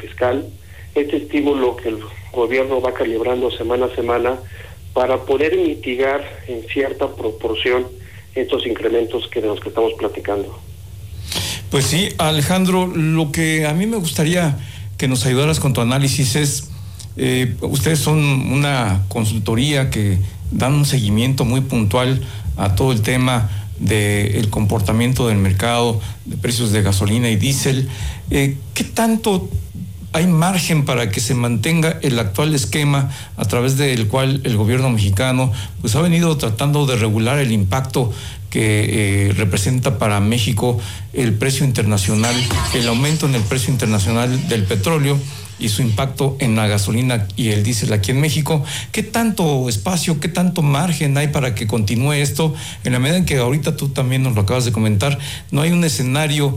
fiscal, este estímulo que el gobierno va calibrando semana a semana para poder mitigar en cierta proporción estos incrementos de los que estamos platicando. Pues sí, Alejandro, lo que a mí me gustaría que nos ayudaras con tu análisis es, ustedes son una consultoría que dan un seguimiento muy puntual a todo el tema del comportamiento del mercado de precios de gasolina y diésel. ¿Qué tanto hay margen para que se mantenga el actual esquema a través del cual el gobierno mexicano pues ha venido tratando de regular el impacto que representa para México el precio internacional, el aumento en el precio internacional del petróleo y su impacto en la gasolina y el diésel aquí en México? ¿Qué tanto espacio, qué tanto margen hay para que continúe esto? En la medida en que ahorita tú también nos lo acabas de comentar, no hay un escenario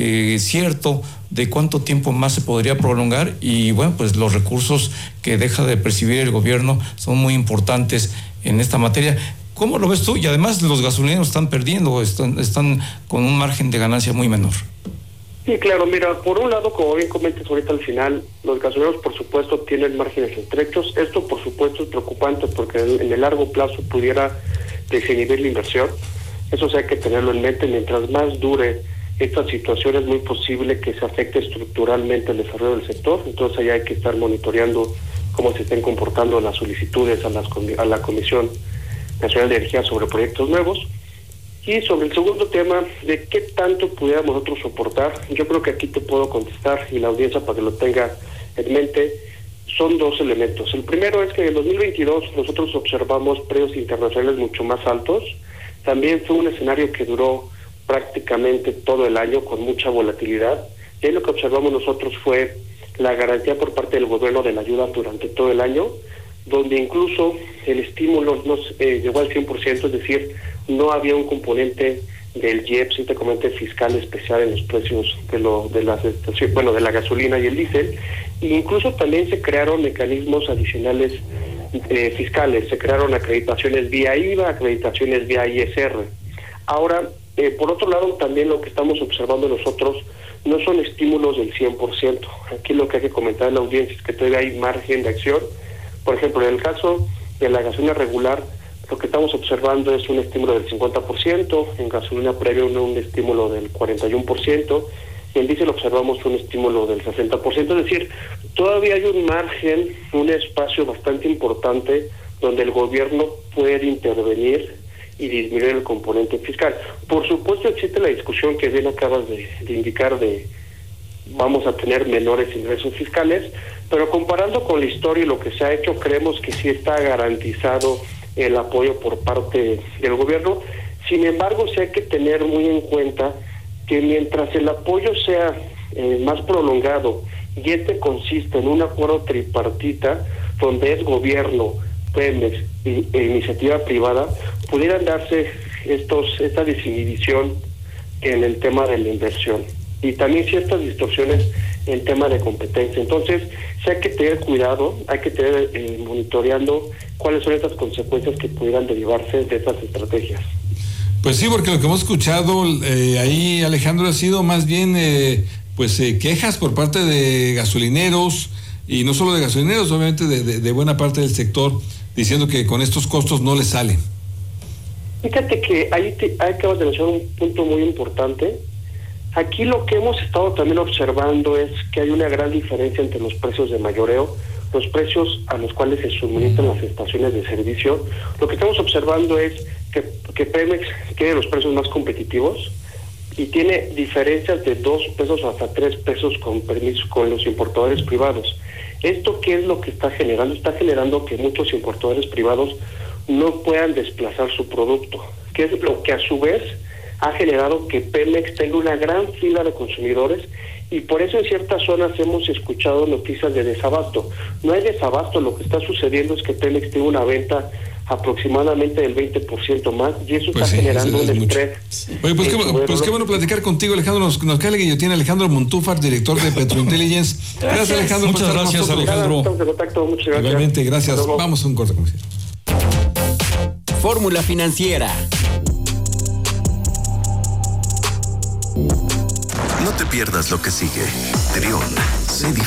cierto de cuánto tiempo más se podría prolongar, y bueno, pues los recursos que deja de percibir el gobierno son muy importantes en esta materia. ¿Cómo lo ves tú? Y además los gasolineros están perdiendo, están con un margen de ganancia muy menor. Sí, claro, mira, por un lado, como bien comentas ahorita al final, los gasolineros por supuesto tienen márgenes estrechos. Esto por supuesto es preocupante porque en el largo plazo pudiera desinhibir la inversión. Eso sí hay que tenerlo en mente. Mientras más dure esta situación, es muy posible que se afecte estructuralmente el desarrollo del sector. Entonces ahí hay que estar monitoreando cómo se estén comportando las solicitudes a la Comisión Nacional de Energía sobre proyectos nuevos. Y sobre el segundo tema, de qué tanto pudiéramos nosotros soportar, yo creo que aquí te puedo contestar, y la audiencia para que lo tenga en mente, son dos elementos. El primero es que en el 2022 nosotros observamos precios internacionales mucho más altos. También fue un escenario que duró prácticamente todo el año con mucha volatilidad. Y ahí lo que observamos nosotros fue la garantía por parte del gobierno de la ayuda durante todo el año, donde incluso el estímulo no llegó al 100%, es decir, no había un componente del IEPS, simplemente fiscal especial en los precios de la gasolina y el diésel. E incluso también se crearon mecanismos adicionales fiscales, se crearon acreditaciones vía IVA, acreditaciones vía ISR. Ahora, por otro lado, también lo que estamos observando nosotros no son estímulos del 100%. Aquí lo que hay que comentar en la audiencia es que todavía hay margen de acción. Por ejemplo, en el caso de la gasolina regular, lo que estamos observando es un estímulo del 50%, en gasolina premium un estímulo del 41%, y en diésel observamos un estímulo del 60%, es decir, todavía hay un margen, un espacio bastante importante donde el gobierno puede intervenir y disminuir el componente fiscal. Por supuesto existe la discusión que bien acabas de indicar de vamos a tener menores ingresos fiscales, pero comparando con la historia y lo que se ha hecho, creemos que sí está garantizado el apoyo por parte del gobierno. Sin embargo, sí hay que tener muy en cuenta que mientras el apoyo sea más prolongado y este consiste en un acuerdo tripartita donde es gobierno, Pemex e iniciativa privada, pudieran darse esta desinhibición en el tema de la inversión y también ciertas distorsiones en tema de competencia. Entonces, sí hay que tener cuidado, hay que tener monitoreando cuáles son estas consecuencias que pudieran derivarse de estas estrategias. Pues sí, porque lo que hemos escuchado ahí, Alejandro, ha sido más bien quejas por parte de gasolineros, y no solo de gasolineros, obviamente de buena parte del sector, diciendo que con estos costos no les sale. Fíjate que ahí acabas de mencionar un punto muy importante. Aquí lo que hemos estado también observando es que hay una gran diferencia entre los precios de mayoreo, los precios a los cuales se suministran las estaciones de servicio. Lo que estamos observando es que Pemex tiene los precios más competitivos y tiene diferencias de 2 pesos hasta 3 pesos con los importadores privados. ¿Esto qué es lo que está generando? Está generando que muchos importadores privados no puedan desplazar su producto, que es lo que a su vez ha generado que Pemex tenga una gran fila de consumidores, y por eso en ciertas zonas hemos escuchado noticias de desabasto. No hay desabasto, lo que está sucediendo es que Pemex tiene una venta aproximadamente del 20% más, y eso está generando un estrés. Oye, pues qué bueno platicar contigo, Alejandro. Nos cae la guillotina. Alejandro Montúfar, director de Petrointelligence. Gracias, Alejandro. Muchas gracias, Alejandro. Estamos en contacto. Muchas gracias. Igualmente, gracias. Vamos a un corte comercial. Fórmula Financiera. No te pierdas lo que sigue. Trión.